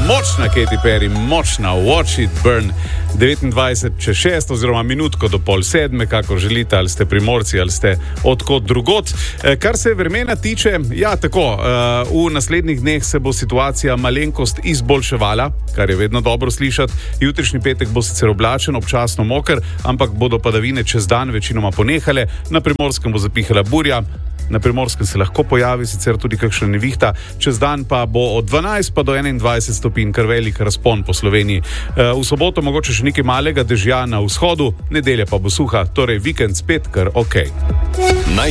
Močna Katy Perry, močna Watch It Burn. 29:06 oziroma minutko do 6:30, kako želite, ali ste Primorci ali ste odkot drugot. Kar se vremena tiče, ja tako, v naslednjih dneh se bo situacija malenkost izboljševala, kar je vedno dobro slišati. Jutrišnji petek bo sicer oblačen, občasno moker, ampak bodo padavine čez dan večinoma ponehale. Na Primorskem bo zapihala burja. Na Primorskem se lahko pojavi sicer tudi kakšna nevihta, čez dan pa bo od 12 pa do 21 stopinj, kar velik razpon po Sloveniji. V soboto mogoče še nekaj malega dežja na vzhodu, nedelja pa bo suha, torej vikend spet kar ok.